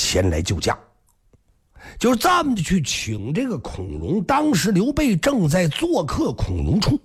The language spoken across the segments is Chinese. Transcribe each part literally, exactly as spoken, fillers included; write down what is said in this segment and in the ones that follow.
前来救驾。就这么的去请这个孔融。当时刘备正在做客孔融处，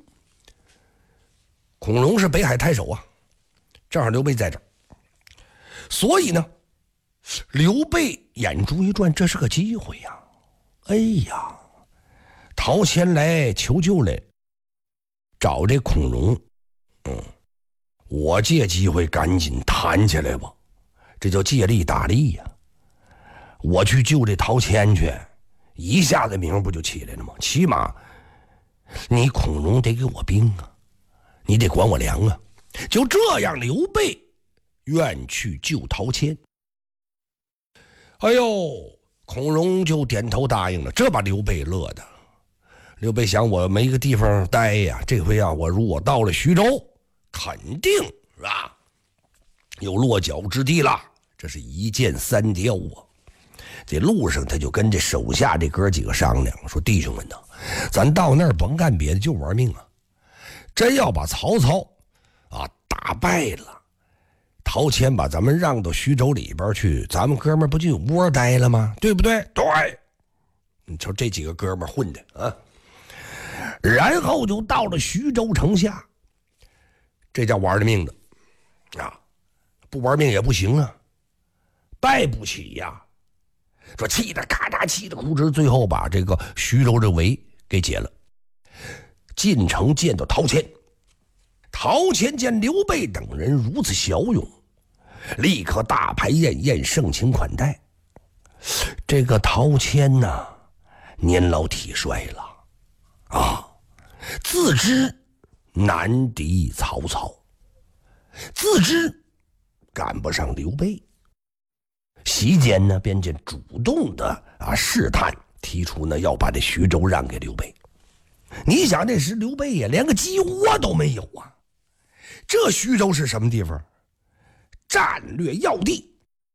孔融是北海太守啊，正好刘备在这儿，所以呢，刘备眼珠一转，这是个机会呀！哎呀，陶谦来求救来，找这孔融，嗯，我借机会赶紧谈起来吧，这叫借力打力呀！我去救这陶谦去，一下子名不就起来了吗？起码你孔融得给我兵啊，你得管我粮啊！就这样，刘备愿去救陶谦。哎呦，孔融就点头答应了，这把刘备乐的。刘备想，我没个地方待呀，这回啊，我如果到了徐州，肯定是吧，有落脚之地了。这是一箭三雕啊！这路上他就跟这手下这哥几个商量，说弟兄们呢，咱到那儿甭干别的，就玩命啊！真要把曹操啊打败了，陶谦把咱们让到徐州里边去，咱们哥们不就有窝待了吗？对不对？对。你瞅这几个哥们混的啊！然后就到了徐州城下，这叫玩了命的啊！不玩命也不行啊，败不起呀！说气得咔嚓，气得哭哧，最后把这个徐州这围给解了。进城见到陶谦，陶谦见刘备等人如此骁勇，立刻大排宴宴，盛情款待。这个陶谦呢，年老体衰了啊，自知难敌曹操，自知赶不上刘备，席间呢便见主动的啊试探，提出呢要把这徐州让给刘备。你想这时刘备呀连个鸡窝都没有啊，这徐州是什么地方？战略要地。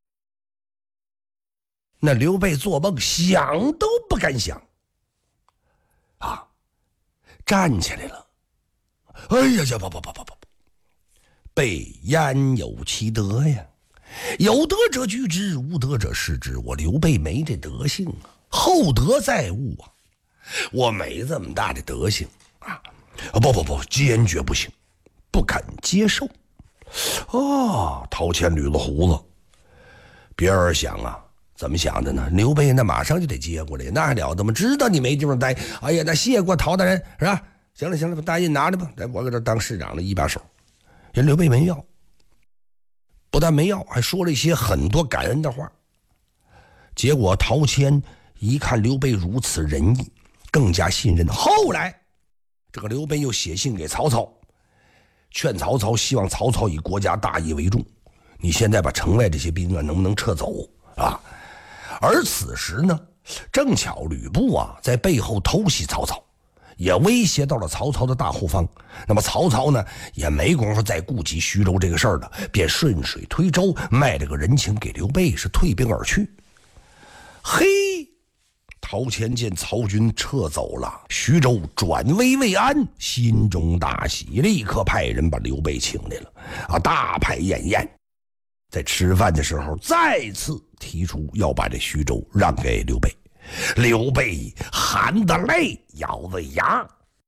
那刘备做梦想都不敢想啊，站起来了。哎呀呀，不不不不不，备焉有其德呀？有德者居之，无德者失之。我刘备没这德性啊，厚德载物啊，我没这么大的德行啊！不不不，坚决不行，不敢接受。哦，陶谦捋了胡子，别人想啊，怎么想的呢？刘备那马上就得接过来，那还了得吗？知道你没地方待，哎呀，那谢过陶大人是吧？行了行了，把大印拿着吧，来，我搁这当市长的一把手。人刘备没要，不但没要，还说了一些很多感恩的话。结果陶谦一看刘备如此仁义，更加信任。后来这个刘备又写信给曹操，劝曹操，希望曹操以国家大义为重，你现在把城外这些兵啊能不能撤走啊？而此时呢，正巧吕布啊在背后偷袭曹操，也威胁到了曹操的大后方。那么曹操呢也没工夫再顾及徐州这个事儿了，便顺水推舟，卖了个人情给刘备，是退兵而去。嘿，陶谦见曹军撤走了，徐州转危为安，心中大喜，立刻派人把刘备请来了啊，大排宴宴。在吃饭的时候，再次提出要把这徐州让给刘备。刘备含着泪，咬着牙，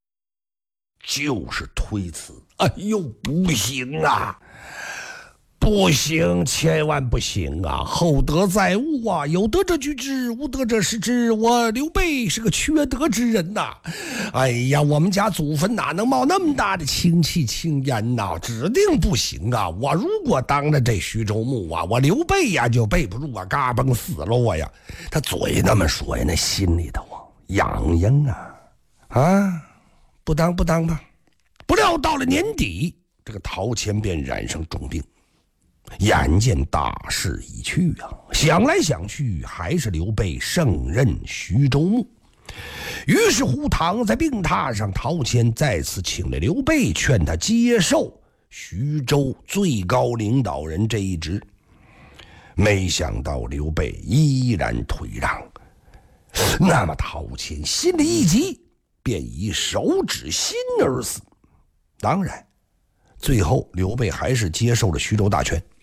就是推辞。哎呦，不行啊！不行，千万不行啊！厚德载物啊，有德者居之，无德者失之。我刘备是个缺德之人呐、啊！哎呀，我们家祖坟哪能冒那么大的清气青烟呐、啊？指定不行啊！我如果当了这徐州牧啊，我刘备呀就背不住啊，嘎嘣死了我呀！他嘴那么说呀，那心里头啊痒痒啊啊！不当不当吧。不料到了年底，这个陶谦便染上重病。眼见大势已去啊，想来想去还是刘备胜任徐州牧。于是乎躺在病榻上，陶谦再次请来刘备，劝他接受徐州最高领导人这一职。没想到刘备依然退让，那么陶谦心里一急，便以手指心而死。当然最后刘备还是接受了徐州大权。